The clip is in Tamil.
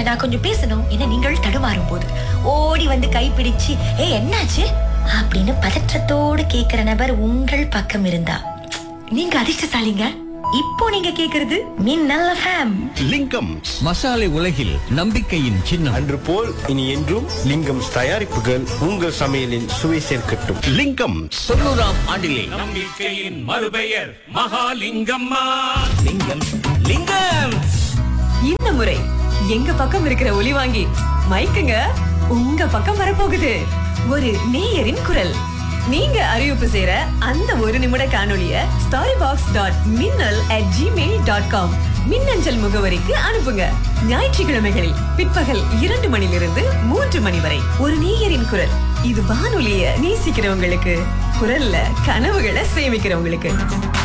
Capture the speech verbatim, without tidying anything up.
நான் கொஞ்சம் பேசணும் என நீங்கள் தடுமாறும் போது ஓடி வந்து கைப்பிடிச்சு ஏ என்னாச்சு அப்படின்னு பதற்றத்தோடு கேக்குற நபர் உங்கள் பக்கம் இருந்தா நீங்க அதிர்ஷ்டசாலிங்க. இப்போ நீங்க கேக்குறது மின்னல் எஃப்எம். லிங்கம் மசாலை உலகில் நம்பிக்கையின் சின்னம். அன்று போல் இனி என்றும் லிங்கம் தயாரிப்புகள் உங்கள் சமையலில் சுவை சேர்க்கட்டும். லிங்கம் தொண்ணூறாம் ஆண்டிலே நம்பிக்கையின் மறுபெயர் மகாலிங்கம்மா. லிங்கம் லிங்கம் இந்த முறை எங்க பக்கம் இருக்கிற ஒலி வாங்கி மைக்குங்க உங்க பக்கம் வரப்போகுது. ஒரு நேயரின் குரல். நீங்க அறிவிப்பு செய்யற அந்த ஒரு நிமிட காணொளிய ஸ்டாரி பாக்ஸ் டாட் மின்னல் அட் ஜிமெயில் டாட் காம் மின்னஞ்சல் முகவரிக்கு அனுப்புங்க. ஞாயிற்றுக்கிழமைகளில் பிற்பகல் இரண்டு மணிலிருந்து மூன்று மணி வரை ஒரு நேயரின் குரல். இது வானொலிய நேசிக்கிறவங்களுக்கு, குரல்ல கனவுகளை சேமிக்கிறவங்களுக்கு.